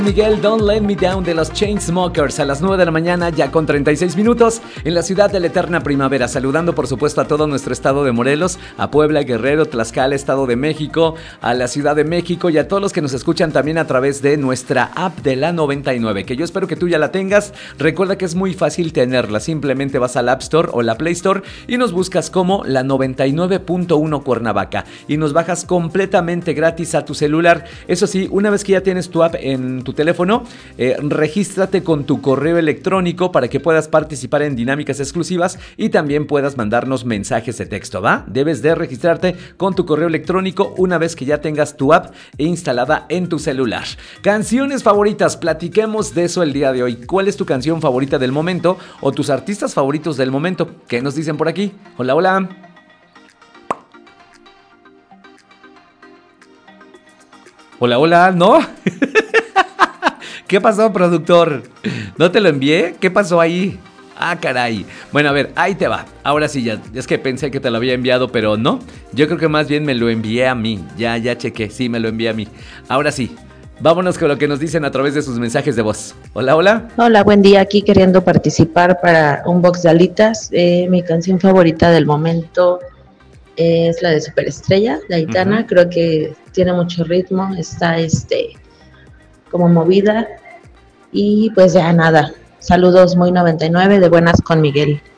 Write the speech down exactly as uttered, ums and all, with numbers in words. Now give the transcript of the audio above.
Miguel, Don't Let Me Down de los Chainsmokers a las nueve de la mañana, ya con treinta y seis minutos, en la ciudad de la eterna primavera. Saludando por supuesto a todo nuestro estado de Morelos, a Puebla, Guerrero, Tlaxcala, Estado de México, a la Ciudad de México y a todos los que nos escuchan también a través de nuestra app de la noventa y nueve, que yo espero que tú ya la tengas. Recuerda que es muy fácil tenerla, simplemente vas al App Store o la Play Store y nos buscas como la noventa y nueve punto uno Cuernavaca y nos bajas completamente gratis a tu celular. Eso sí, una vez que ya tienes tu app en tu teléfono, eh, regístrate con tu correo electrónico para que puedas participar en dinámicas exclusivas y también puedas mandarnos mensajes de texto, ¿va? Debes de registrarte con tu correo electrónico una vez que ya tengas tu app instalada en tu celular. Canciones favoritas, platiquemos de eso el día de hoy. ¿Cuál es tu canción favorita del momento o tus artistas favoritos del momento? ¿Qué nos dicen por aquí? Hola, hola. Hola, hola, ¿no? ¿Qué pasó, productor? ¿No te lo envié? ¿Qué pasó ahí? Ah, caray. Bueno, a ver, ahí te va. Ahora sí, ya. Es que pensé que te lo había enviado, pero no. Yo creo que más bien me lo envié a mí. Ya, ya chequé. Sí, me lo envié a mí. Ahora sí. Vámonos con lo que nos dicen a través de sus mensajes de voz. Hola, hola. Hola, buen día. Aquí queriendo participar para un box de alitas. Eh, mi canción favorita del momento es la de Superestrella, de Aitana. Uh-huh. Creo que tiene mucho ritmo. Está este como movida. Y pues ya nada, saludos muy noventa y nueve, de buenas con Miguel.